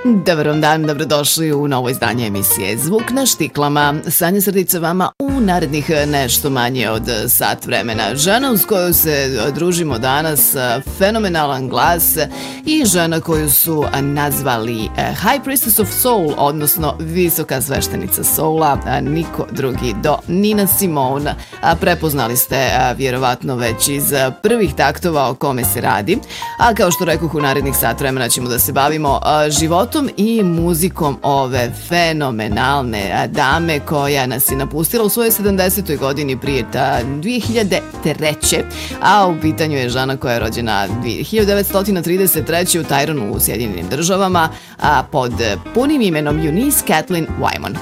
Dobar vam dan, dobrodošli u novo izdanje emisije Zvuk na štiklama. Sanja Srdica vama u narednih nešto manje od sat vremena. Žena uz koju se družimo danas, fenomenalan glas i žena koju su nazvali High Priestess of Soul, odnosno visoka sveštenica soula, niko drugi do Nina Simone. Prepoznali ste vjerovatno već iz prvih taktova o kome se radi, a kao što rekoh, u narednih sat vremena ćemo da se bavimo životom i muzikom ove fenomenalne dame koja nas je napustila u svojoj 70. godini prije 2003. A u pitanju je žena koja je rođena 1933. u Tyronu u Sjedinjenim Državama pod punim imenom Eunice Kathleen Wyman.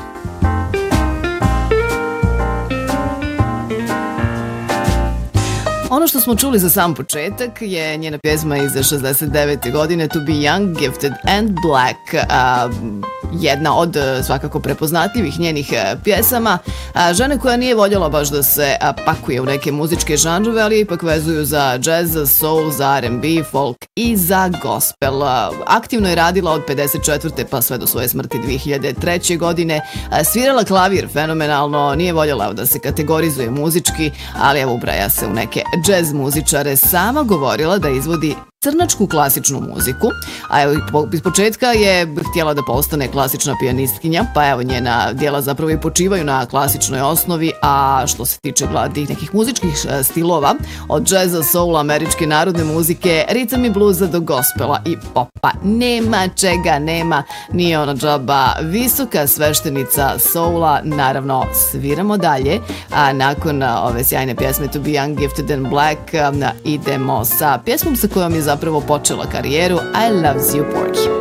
Ono što smo čuli za sam početak je njena pjesma iz 69. godine To Be Young, Gifted and Black, jedna od svakako prepoznatljivih njenih pjesama. Žene koja nije voljela baš da se pakuje u neke muzičke žanrove, ali ipak vezuju za jazz, za soul, za R&B, folk i za gospel. Aktivno je radila od 54. pa sve do svoje smrti 2003. godine. Svirala klavir fenomenalno, nije voljela da se kategorizuje muzički, ali evo ubraja se u neke jazz muzičare. Sama govorila da izvodi crnačku klasičnu muziku, a evo iz početka je htjela da postane klasična pijanistkinja, pa evo njena djela zapravo i počivaju na klasičnoj osnovi, a što se tiče tih nekih muzičkih stilova, od džeza, soula, američke narodne muzike, ricam i bluza do gospela i popa, nema čega nema, nije ona džaba, visoka sveštenica soula. Naravno, sviramo dalje, a nakon ove sjajne pjesme To Be Young, Gifted and Black idemo sa pjesmom sa kojom je zapravo počela karijeru, I Loves You Porky.